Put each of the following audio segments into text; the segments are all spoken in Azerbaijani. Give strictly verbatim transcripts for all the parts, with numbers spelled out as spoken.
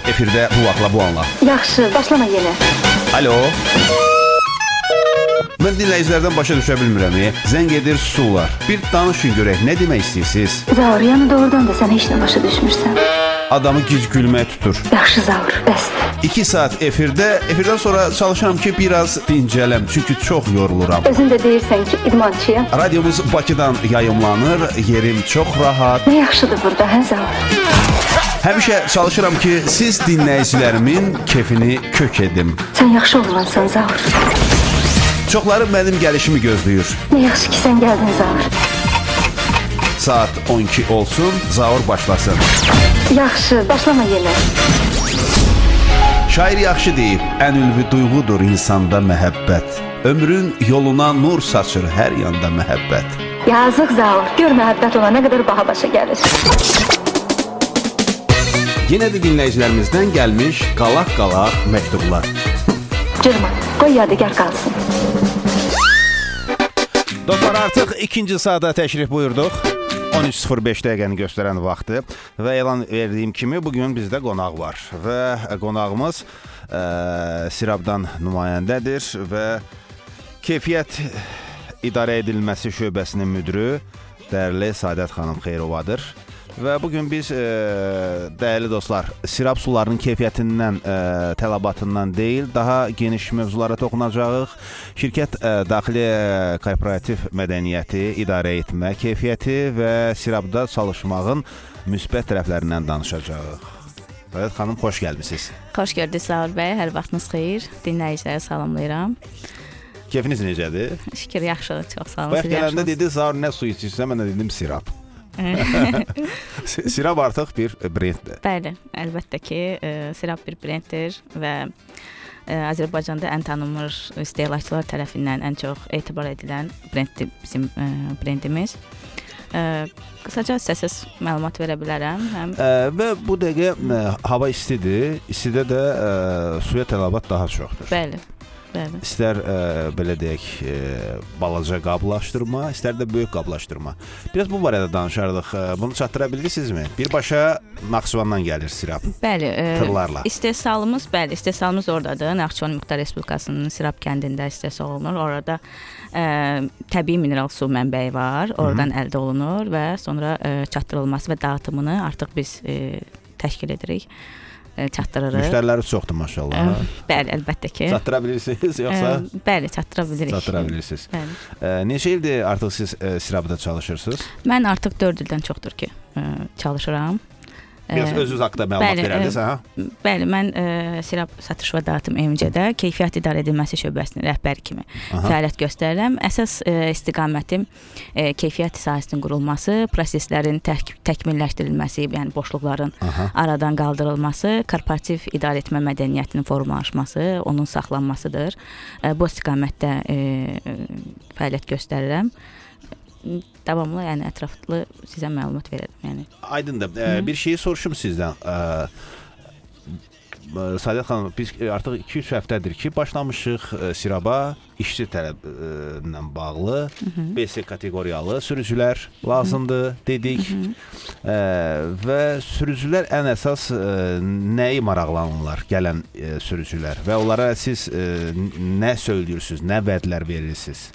Efirdə bu vaxtla bu anla. Yaxşı, başlama yenə. Alo. Mən dinləyicilərdən başa düşə bilmirəm. Zəng edir, susurlar. Bir danışın görək, nə demək istəyirsiniz? Zaur, yəni doğrudan da sən heç nə başa düşmürsən. Adamı gic gülmək tutur. Yaxşı Zaur, bəsdir. İki saat efirdə, efirdən sonra çalışıram ki, biraz dincələm, çünki çox yoruluram. Özün də deyirsən ki, idmançıyam. Radiomuz Bakıdan yayımlanır, yerim çox rahat. Nə yaxşıdır burada, hə Zaur? Həmişə çalışıram ki, siz dinləyicilərimin kefini kök edim. Sən yaxşı oğlansan Zaur. Çoxları mənim gəlişimi gözləyir. Nə yaxşı ki, sən gəldin Zaur. Saat on iki olsun, Zaur başlasın. Yaxşı, başlama yenə. Şair yaxşı deyib, ən ülvi duyğudur insanda məhəbbət. Ömrün yoluna nur saçır hər yanda məhəbbət. Yazıq Zaur, gör məhəbbət ona nə qədər baha başa gəlir. Yenə də dinləyicilərimizdən gəlmiş qalaq-qalaq məktublar. Cırma, qoy yadigar qalsın. Dostlar, artıq ikinci saata təşrif buyurduq. on üç sıfır beş dəqiqəni göstərən vaxtı və elan verdiyim kimi bugün bizdə qonaq var və qonağımız ə, Sirabdan nümayəndədir və Keyfiyyət İdarə Edilməsi Şöbəsinin müdürü dəyərli Saadət xanım Xeyrovadır. Və bugün biz e, dəyərli dostlar, Sirab sularının keyfiyyətindən, e, tələbatından deyil, daha geniş mövzulara toxunacağıq. Şirkət e, daxili e, korporativ mədəniyyəti, idarə etmə keyfiyyəti və Sirabda çalışmağın müsbət tərəflərindən danışacağıq. Saadət xanım, xoş gəlmisiniz. Xoş gördük Zaur bəy, hər vaxtınız xeyir. Dinləyicilərə salamlayıram. Keyfiniz necədir? Şükür, yaxşıdır, çox sağ olun. Bayaq gələndə dedi, Zaur nə su içirsən, mən də dedim Sirab. Sirab artıq bir brenddir. Bəli, əlbəttə ki, e, Sirab bir brenddir və e, Azərbaycanda ən tanınmış istehlakçılar tərəfindən ən çox etibar edilən brenddir bizim e, brendimiz. E, qısaca istəsəz məlumat verə bilərəm. Həm... E, və bu dəqiqə e, hava istidir, istidə də e, suya tələbat daha çoxdur. Bəli. Bəli. İstər e, belə deyək, e, balaca qablaşdırma, istər də böyük qablaşdırma. Biraz bu barədə danışardıq. E, bunu çatdıra bilirsinizmi? Birbaşa Naxçıvandan gəlir Sirab. Bəli, e, tırlarla. İstehsalımız, bəli, istehsalımız oradadır. Naxçıvan Muxtar Respublikasının Sirab kəndində istehsal olunur. Orada e, təbii mineral su mənbəyi var. Oradan Hı-hı. əldə olunur və sonra e, çatdırılması və dağıtımını artıq biz e, təşkil edirik. Çatdırırıq. Müştəriləri çoxdur maşallah. Bəli, əlbəttə ki. Çatdıra bilirsiniz yoxsa? Bəli, çatdıra bilirik. Çatdıra bilirsiniz. Bəli. E, neçə ildir artıq siz e, Sirabda çalışırsınız? Mən artıq dörd ildən çoxdur ki e, çalışıram. Biraz e, özünüz haqqında məlumat verərdiniz, hə? Bəli, mən e, Sirab Satış və Dağıtım E M C-də Keyfiyyət İdarə Edilməsi Şöbəsinin rəhbəri kimi Aha. fəaliyyət göstərirəm. Əsas e, istiqamətim e, keyfiyyət sahəsinin qurulması, proseslərin tək, təkmilləşdirilməsi, yəni boşluqların Aha. aradan qaldırılması, korporativ idarə etmə mədəniyyətinin formalaşması, onun saxlanmasıdır. E, bu istiqamətdə e, fəaliyyət göstərirəm. Davamlı, yəni ətraflı sizə məlumat verərəm. Yəni. Aydındır. Ee, bir şeyi soruşum sizdən. Ee, Saadət xanım, biz artıq iki üç həftədir ki, başlamışıq e, Siraba işçi tələblə bağlı Hı-hı. B S kateqoriyalı sürücülər lazımdır Hı-hı. dedik. E, və sürücülər ən əsas e, nəyi maraqlanırlar, gələn e, sürücülər və onlara siz e, nə söyləyirsiniz, nə vədlər verirsiniz?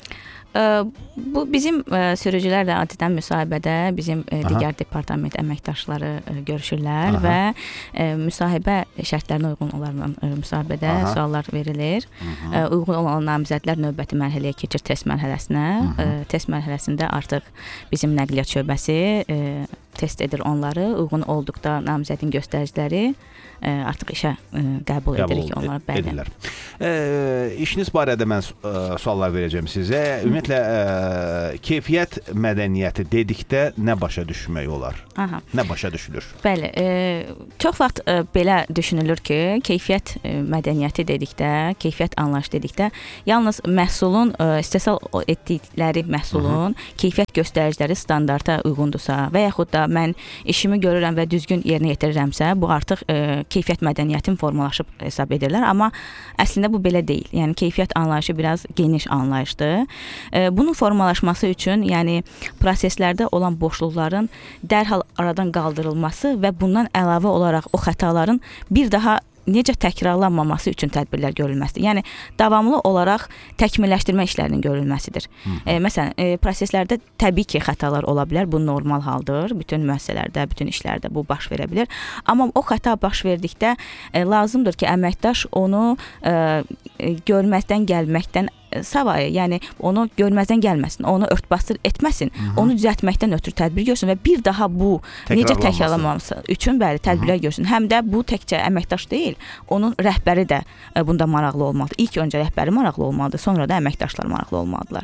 Bu bizim sürücülərlə adidən müsahibədə bizim Aha. digər departament əməkdaşları görüşürlər Aha. və müsahibə şərtlərinə uyğun onlarla müsahibədə Aha. suallar verilir. Aha. Uyğun olan namizədlər növbəti mərhələyə keçir test mərhələsinə. Aha. Test mərhələsində artıq bizim nəqliyyat şöbəsi test edir onları. Uyğun olduqda namizədin göstəriciləri artıq işə qəbul, qəbul edirik onlara. Bəli. Edirlər. E, işiniz barədə mən e, suallar verəcəm sizə. Ümumiyyətlə e, keyfiyyət mədəniyyəti dedikdə nə başa düşmək olar? Aha. Nə başa düşülür? Bəli, e, çox vaxt e, belə düşünülür ki, keyfiyyət e, mədəniyyəti dedikdə, keyfiyyət anlayışı dedikdə yalnız məhsulun e, istehsal etdikləri məhsulun Aha. keyfiyyət göstəriciləri standarta uyğundursa və yaxud da da mən işimi görürəm və düzgün yerinə yetirirəmsə, bu artıq e, keyfiyyət mədəniyyətin formalaşıb hesab edirlər. Amma əslində bu belə deyil. Yəni keyfiyyət anlayışı biraz geniş anlayışdır. E, bunun formalaşması üçün, yəni proseslərdə olan boşluqların dərhal aradan qaldırılması və bundan əlavə olaraq o xətaların bir daha necə təkrarlanmaması üçün tədbirlər görülməsidir. Yəni davamlı olaraq təkmilləşdirmə işlərinin görülməsidir. E, məsələn, e, proseslərdə təbii ki, xətalar ola bilər. Bu normal haldır. Bütün müəssisələrdə, bütün işlərdə bu baş verə bilər. Amma o xəta baş verdikdə e, lazımdır ki, əməkdaş onu e, görməzdən gəlməkdən savayı, yəni onu görməzdən gəlməsin, onu örtbasdır etməsin, Hı -hı. onu düzəltməkdən ötürü tədbir görsün və bir daha bu necə təkrarlanmaması üçün bəli tədbirlər görsün. Həm də bu təkcə əməkdaş deyil, onun rəhbəri də e, bunda maraqlı olmalıdır. İlk öncə rəhbəri maraqlı olmalıdır, sonra da əməkdaşlar maraqlı olmalıdırlar.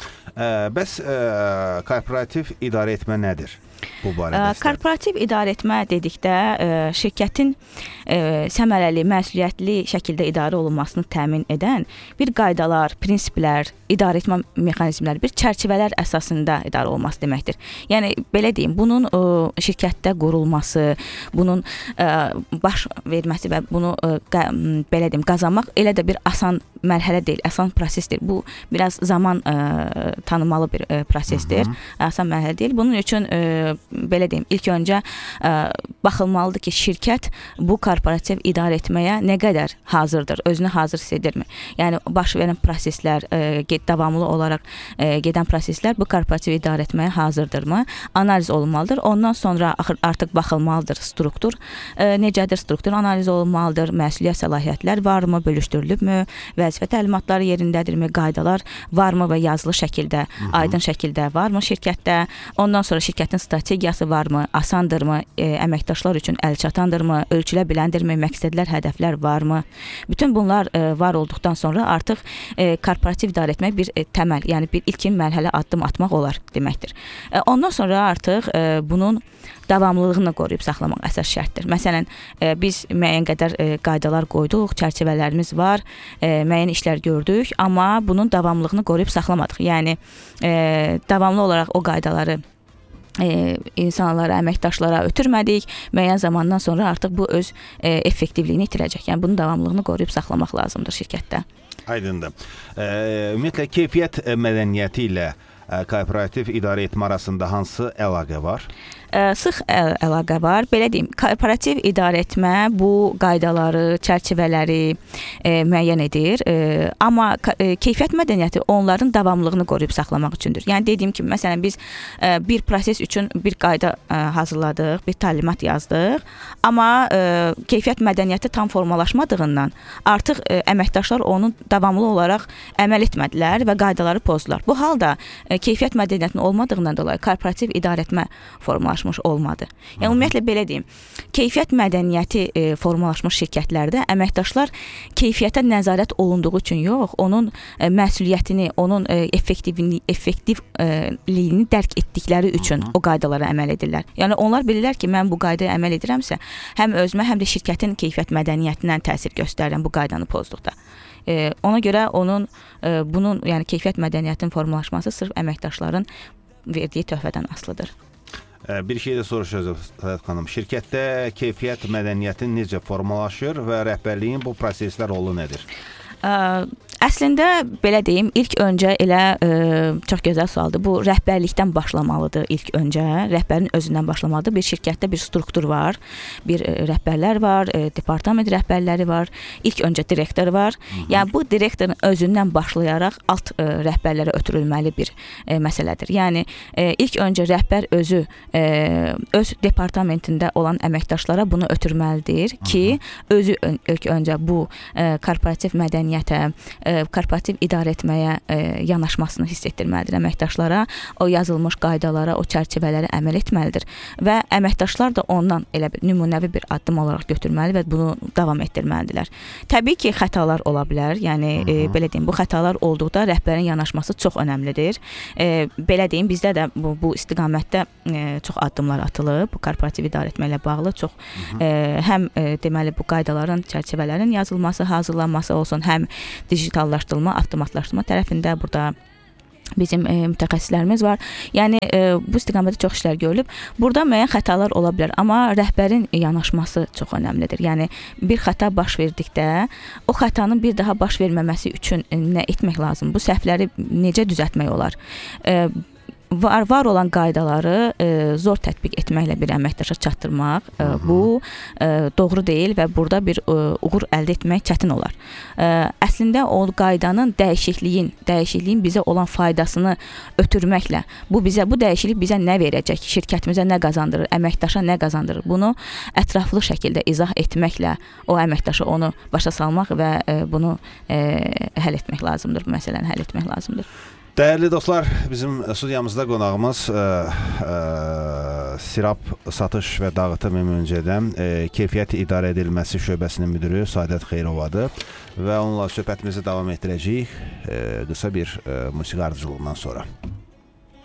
Ə, bəs ə, korporativ idarə etmə nədir? Bu barədə korporativ idarə etmə dedikdə ə, şirkətin ə, səmərəli, məsuliyyətli şəkildə idarə olunmasını təmin edən bir qaydalar, prinsiplər, idarə etmə mexanizmləri, bir çərçivələr əsasında idarə olması deməkdir. Yəni belə deyim, bunun ə, şirkətdə qurulması, bunun ə, baş verməsi və bunu ə, qa, belə deyim, qazanmaq elə də bir asan mərhələ deyil, asan prosesdir. Bu biraz zaman ə, tanımalı bir ə, prosesdir. Hı -hı. Asan mərhələ deyil. Bunun üçün ə, belə deyim, ilk öncə ə, baxılmalıdır ki, şirkət bu korporativ idarə etməyə nə qədər hazırdır, özünü hazır hiss edirmi? Yəni baş verən proseslər, ə, davamlı olaraq ə, gedən proseslər bu korporativ idarə etməyə hazırdırmı? Analiz olunmalıdır. Ondan sonra artıq baxılmalıdır struktur. Ə, necədir struktur? Analiz olunmalıdır. Məsuliyyət, səlahiyyətlər varmı, bölüşdürülübmü? Vəzifə təlimatları yerindədirmi? Qaydalar varmı və yazılı şəkildə, Hı -hı. aydın şəkildə varmı şirkətdə? Ondan sonra şirkətin strategiyası varmı, asandırmı, e, əməkdaşlar üçün əlçatandırmı, ölçülə biləndirmi, məqsədlər, hədəflər varmı? Bütün bunlar e, var olduqdan sonra artıq e, korporativ idarə etmək bir e, təməl, yəni bir ilkin mərhələ addım atmaq olar deməkdir. E, ondan sonra artıq e, bunun davamlılığını qoruyub saxlamaq əsas şərtdir. Məsələn, e, biz müəyyən qədər e, qaydalar qoyduq, çərçivələrimiz var, e, müəyyən işlər gördük, amma bunun davamlılığını qoruyub saxlamadıq. Yəni e, davamlı olaraq o qaydaları E, insanlara, əməkdaşlara ötürmədik. Müəyyən zamandan sonra artıq bu öz e, effektivliyini itirəcək. Yəni bunun davamlılığını qoruyub saxlamaq lazımdır şirkətdə. Aydındır. E, ümumiyyətlə keyfiyyət mədəniyyəti ilə e, korporativ idarə etmə arasında hansı əlaqə var? Ə, sıx əl əlaqə var. Belə deyim, korporativ idarə etmə bu qaydaları, çərçivələri e, müəyyən edir. E, amma e, keyfiyyət mədəniyyəti onların davamlılığını qoruyub saxlamaq üçündür. Yəni dediyim kimi, məsələn biz e, bir proses üçün bir qayda e, hazırladıq, bir təlimat yazdıq. Amma e, keyfiyyət mədəniyyəti tam formalaşmadığından artıq e, əməkdaşlar onun davamlı olaraq əməl etmədilər və qaydaları pozdular. Bu halda e, keyfiyyət mədəniyyətinin olmadığından dolayı korporativ idarə etmə formalaşmışdır. Olmadı. Yəni ümumiyyətlə belə deyim, keyfiyyət mədəniyyəti e, formalaşmış şirkətlərdə əməkdaşlar keyfiyyətə nəzarət olunduğu üçün yox, onun e, məsuliyyətini, onun e, effektivliyini, effektivliyini dərk etdikləri üçün Hı -hı. o qaydalara əməl edirlər. Yəni onlar bilirlər ki, mən bu qaydaya əməl edirəmsə, həm özümə, həm də şirkətin keyfiyyət mədəniyyətindən təsir göstərirəm bu qaydanı pozduqda. E, ona görə onun e, bunun, yəni keyfiyyət mədəniyyətinin formalaşması sırf əməkdaşların verdiyi töhfədən asılıdır. Bir şey də soruşacağıq Sədət xanım. Şirkətdə keyfiyyət mədəniyyəti necə formalaşır və rəhbərliyin bu proseslər rolu nədir? Ə, əslində belə deyim, ilk öncə elə ə, çox gözəl sualdır. Bu rəhbərlikdən başlamalıdır ilk öncə. Rəhbərin özündən başlamalıdır. Bir şirkətdə bir struktur var, bir ə, rəhbərlər var, ə, departament rəhbərləri var, ilk öncə direktor var. Hı -hı. Yəni bu direktorun özündən başlayaraq alt ə, rəhbərlərə ötürülməli bir ə, məsələdir. Yəni ə, ilk öncə rəhbər özü ə, öz departamentində olan əməkdaşlara bunu ötürməlidir ki, Hı -hı. özü ön, ilk öncə bu ə, korporativ mədəniyyət mədəniyyətə, e, korporativ idarə etməyə e, yanaşmasını hiss etdirməlidir əməkdaşlara, o yazılmış qaydalara, o çərçivələrə əməl etməlidir və əməkdaşlar da ondan elə bir nümunəvi bir addım olaraq götürməli və bunu davam etdirməlidirlər. Təbii ki, xətalar ola bilər, yəni e, belə deyim, bu xətalar olduqda rəhbərin yanaşması çox önəmlidir. E, belə deyim, bizdə də bu, bu istiqamətdə e, çox addımlar atılıb, bu korporativ idarə etmə ilə bağlı çox e, həm e, deməli bu qaydaların, çərçivələrin yazılması, hazırlanması olsun, həm digitallaşdırılma, avtomatlaşdırma tərəfində burada bizim e, mütəxəssislərimiz var. Yəni e, bu istiqamətdə çox işlər görülüb. Burada müəyyən xətalar ola bilər, amma rəhbərin yanaşması çox önəmlidir. Yəni bir xəta baş verdikdə o xətanın bir daha baş verməməsi üçün e, nə etmək lazım? Bu səhvləri necə düzəltmək olar? E, Var, var olan qaydaları e, zor tətbiq etməklə bir əməkdaşa çatdırmaq e, bu e, doğru deyil və burada bir e, uğur əldə etmək çətin olar. E, əslində o qaydanın dəyişikliyin, dəyişikliyin bizə olan faydasını ötürməklə, bu bizə bu dəyişiklik bizə nə verəcək, şirkətimizə nə qazandırır, əməkdaşa nə qazandırır, bunu ətraflı şəkildə izah etməklə o əməkdaşa onu başa salmaq və e, bunu e, həll etmək lazımdır, bu məsələni həll etmək lazımdır. Dəyərli dostlar, bizim studiyamızda qonağımız ə, ə, Sirab Satış və Dağıtım M M C-dən Keyfiyyət İdarə Edilməsi şöbəsinin müdürü Səadət Xeyrovadır və onunla söhbətimizi davam etdirəcəyik ə, qısa bir ə, musiqi ardıcılığından sonra.